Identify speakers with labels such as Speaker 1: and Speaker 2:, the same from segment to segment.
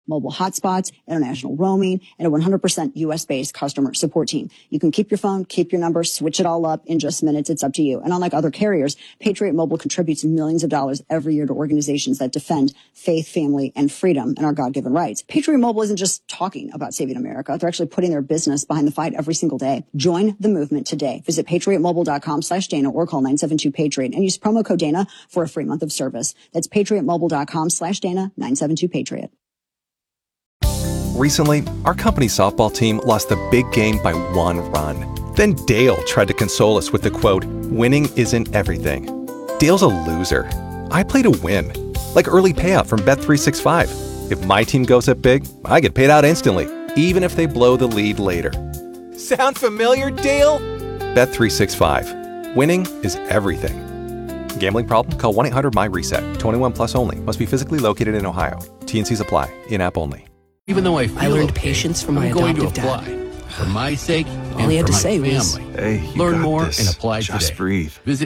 Speaker 1: mobile hotspots, international roaming, and a 100% U.S.-based customer support team. You can keep your phone, keep your number, switch it all up in just minutes. It's up to you. And unlike other carriers, Patriot Mobile contributes millions of dollars every year to organizations that defend faith, family, and freedom and our God-given rights. Patriot Mobile isn't just talking about saving America. They're actually putting their business behind the fight every single day. Join the movement today. Visit patriotmobile.com/Dana or call 972-PATRIOT and use promo code Dana for a free month of service. That's patriotmobile.com/Dana, 972-PATRIOT.
Speaker 2: Recently, our company's softball team lost the big game by 1 run. Then Dale tried to console us with the quote, "Winning isn't everything." Dale's a loser. I play to win. Like early payout from Bet365. If my team goes up big, I get paid out instantly, even if they blow the lead later. Sound familiar, Dale? Bet365. Winning is everything. Gambling problem? Call 1-800-MY-RESET. 21 plus only. Must be physically located in Ohio. T&Cs apply. In-app only.
Speaker 3: Even though I
Speaker 4: learned patience from my adoptive dad.
Speaker 3: For my sake
Speaker 4: All he had
Speaker 3: and
Speaker 4: to
Speaker 3: for my
Speaker 4: say was,
Speaker 3: family.
Speaker 5: Hey, you
Speaker 3: Learn
Speaker 5: got
Speaker 3: more
Speaker 5: this.
Speaker 3: and apply
Speaker 5: Just
Speaker 3: today.
Speaker 5: breathe.
Speaker 3: Visit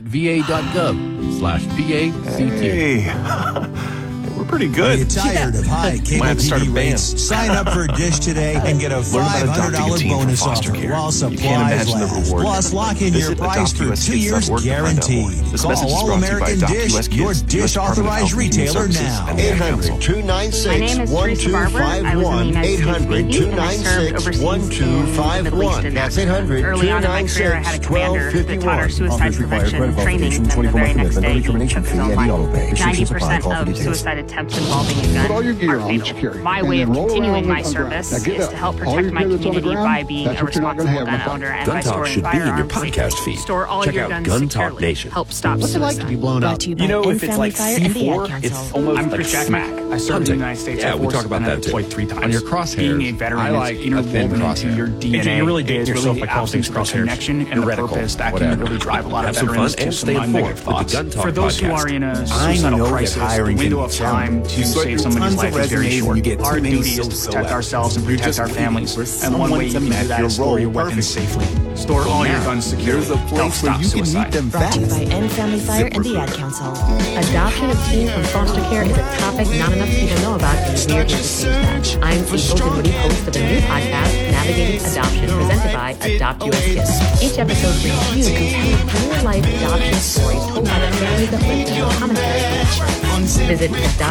Speaker 3: va.gov/PACT.
Speaker 5: Hey, we're pretty good.
Speaker 6: Are you tired of high cable
Speaker 5: Might have to start a
Speaker 6: TV
Speaker 5: band.
Speaker 6: rates? Sign up for Dish today and get a
Speaker 5: Learn about adopting a
Speaker 6: $500
Speaker 5: teen from
Speaker 6: bonus
Speaker 5: foster
Speaker 6: offer
Speaker 5: care.
Speaker 6: while
Speaker 5: You
Speaker 6: supplies
Speaker 5: can't imagine the
Speaker 6: last.
Speaker 5: reward
Speaker 6: Plus,
Speaker 5: never.
Speaker 6: lock in your
Speaker 5: Visit
Speaker 6: price for 2 years
Speaker 5: adoptuskids.org to find out more.
Speaker 6: guaranteed.
Speaker 5: This
Speaker 6: Call
Speaker 5: message is
Speaker 6: All
Speaker 5: brought to you by
Speaker 6: American
Speaker 5: Adopt
Speaker 6: Dish,
Speaker 5: US
Speaker 6: your
Speaker 5: Kids,
Speaker 6: Dish
Speaker 5: US Department of
Speaker 6: authorized
Speaker 5: Health and Human
Speaker 6: retailer
Speaker 5: Services,
Speaker 6: now.
Speaker 5: and the Ad Council.
Speaker 7: 800-296-1251.
Speaker 8: My name is Teresa Barber. I was in the United States Navy, and I served overseas in the Middle East and
Speaker 7: That's
Speaker 8: Africa. Early on in my career, I had a commander that taught our suicide prevention training, and then the very next day, he took his own life. 90% of suicide attempts involving a gun are fatal. My way of continuing my service is to help protect my community by being a responsible gun owner and by storing firearms safely. Store all your guns securely. Help stop suicide.
Speaker 3: What's it like to be blown up?
Speaker 4: you know, if it's like C4,
Speaker 9: it's almost
Speaker 10: I'm
Speaker 9: like
Speaker 10: Chris Jack
Speaker 9: smack.
Speaker 10: Mack. I served in the United States Air Force.
Speaker 9: We talk about
Speaker 10: and I
Speaker 9: that too.
Speaker 10: deployed 3 times.
Speaker 9: On your crosshairs,
Speaker 10: Being a veteran
Speaker 9: I like
Speaker 10: is interwoven into your DNA.
Speaker 9: You're really
Speaker 10: It's really
Speaker 9: Alston's
Speaker 10: the connection and the purpose that can really drive a lot of veterans to some negative thoughts. For those who are in a suicidal crisis, the window of time to save somebody's life is very short. Our duty is to protect ourselves and protect our families. And one way you can do that is store your weapons safely. Store all your guns securely. Help stop suicide.
Speaker 4: Brought to you by End Family Fire and the Ad Council. Adoption of teens from foster care is a topic not enough people know about, and we're here to change that. I'm April Dinwiddie, host of the new podcast, Navigating Adoption, presented by Adopt US Kids. Each episode brings you compelling real-life adoption stories told by the families that live them with commentary. Visit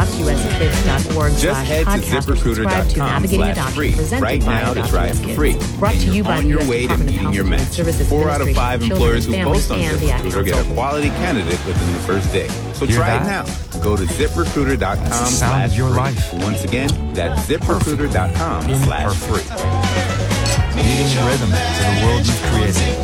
Speaker 4: adoptuskids.org/podcast to subscribe to Navigating Adoption, presented by Adopt US Kids. Brought to you by the U.S. Department of Health and Human Services
Speaker 11: 4 out of 5 employers who post on
Speaker 4: and the Ad
Speaker 11: ZipRecruiter get a
Speaker 4: Council.
Speaker 11: quality candidate within the first day. So try it now. Go to ZipRecruiter.com/free. Once again, that's ZipRecruiter.com/free.
Speaker 12: Leading in rhythm to the world you've created.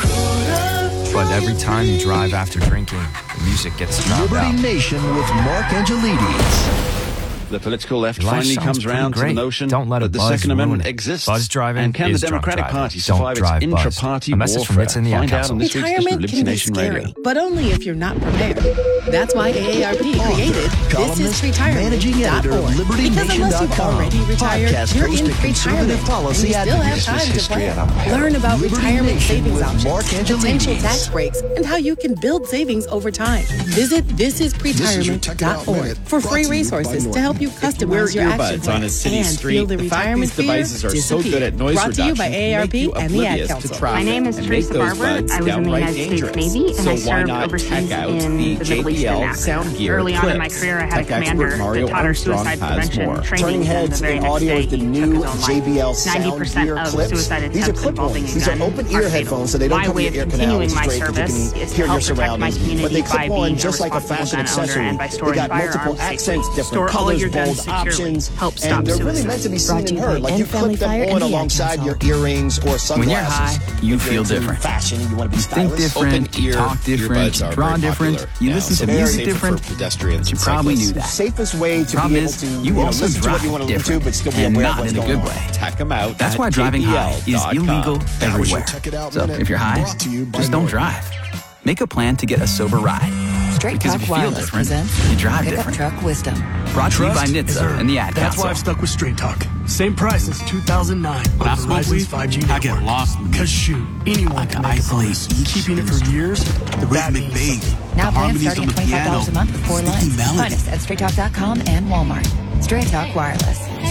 Speaker 12: But every time you drive after drinking, the music gets drowned out.
Speaker 6: Liberty Nation with Mark Angelides.
Speaker 13: The political left
Speaker 12: Life
Speaker 13: finally
Speaker 12: sounds
Speaker 13: comes
Speaker 12: pretty
Speaker 13: round to
Speaker 12: great.
Speaker 13: the notion
Speaker 12: Don't let a
Speaker 13: that the
Speaker 12: buzz
Speaker 13: Second Amendment
Speaker 12: ruin it.
Speaker 13: exists.
Speaker 12: Buzz driving
Speaker 13: and can the
Speaker 12: is drunk
Speaker 13: Democratic
Speaker 12: driving.
Speaker 13: Party
Speaker 12: Don't
Speaker 13: survive its
Speaker 12: drive buzzed.
Speaker 13: intra-party
Speaker 12: A message from
Speaker 13: warfare?
Speaker 12: Nits in the Ad
Speaker 13: Find out
Speaker 12: Council.
Speaker 13: on this week's edition of
Speaker 14: Retirement
Speaker 13: Liberty
Speaker 14: can be
Speaker 13: Nation Radio.
Speaker 14: scary, but only if you're not prepared. That's why AARP created
Speaker 6: columnist, managing editor of
Speaker 14: thisisretirement.org. Because unless you've
Speaker 6: LibertyNation.com,
Speaker 14: already retired,
Speaker 6: podcast
Speaker 14: you're
Speaker 6: host
Speaker 14: in
Speaker 6: and conservative
Speaker 14: retirement, and
Speaker 6: policy
Speaker 14: you still have
Speaker 6: advocate.
Speaker 14: time to
Speaker 6: History
Speaker 14: plan.
Speaker 6: and empire.
Speaker 14: Learn about
Speaker 6: Liberty
Speaker 14: retirement
Speaker 6: Nation
Speaker 14: savings
Speaker 6: with
Speaker 14: options,
Speaker 6: Mark
Speaker 14: potential
Speaker 6: Angelides.
Speaker 14: tax breaks, and how you can build savings over time. Visit thisisretirement.org for free resources to help you customize your action plan and feel the retirement fear disappear. Brought to you by AARP and the Ad Council.
Speaker 8: My name is Teresa Barber. I was in the United States Navy, and I served overseas in the Middle East and Africa. Early on in my career, I had a commander that taught our suicide prevention training, and the very next day, he took his own life. 90% of suicide attempts involving a gun are fatal. My way of continuing my service is to help protect my community by being a responsible gun owner and by storing firearms safely. Store all your guns securely. Help stop suicide.
Speaker 4: Brought to you by End Family Fire and the Ad Council.
Speaker 12: When you're high, you feel different. You think different, you talk different, you draw different, you listen to music different. You probably knew that.
Speaker 15: Safest way to
Speaker 12: Problem
Speaker 15: be able
Speaker 12: is,
Speaker 15: to
Speaker 12: you also
Speaker 15: listen to what
Speaker 12: drive
Speaker 15: you want to listen to, but still be
Speaker 12: and
Speaker 15: aware of
Speaker 12: not
Speaker 15: what's
Speaker 12: in a
Speaker 15: going
Speaker 12: good
Speaker 15: on.
Speaker 12: way.
Speaker 11: Check them out.
Speaker 12: That's why driving high is illegal everywhere. So if you're high, just don't drive. Make a plan to get a sober ride.
Speaker 16: Straight
Speaker 12: Because
Speaker 16: Talk
Speaker 12: if you feel
Speaker 16: Wireless
Speaker 12: different,
Speaker 16: presents
Speaker 12: you drive
Speaker 16: Pickup
Speaker 12: different.
Speaker 16: Truck Wisdom.
Speaker 12: Brought to you by NHTSA and the Ad
Speaker 17: That's
Speaker 12: Council.
Speaker 17: why I've stuck with Straight Talk. Same price as 2009.
Speaker 3: When I smoke weed,
Speaker 17: 5G
Speaker 3: I get lost in the
Speaker 17: Because shoot, anyone can make a promise. Keeping it for years, that means something.
Speaker 16: Now plans
Speaker 3: harmonies
Speaker 16: starting
Speaker 3: on
Speaker 16: at
Speaker 3: the
Speaker 16: $25
Speaker 3: piano,
Speaker 16: a month before lunch.
Speaker 3: melody.
Speaker 16: Find us at StraightTalk.com and Walmart. Straight Talk Wireless.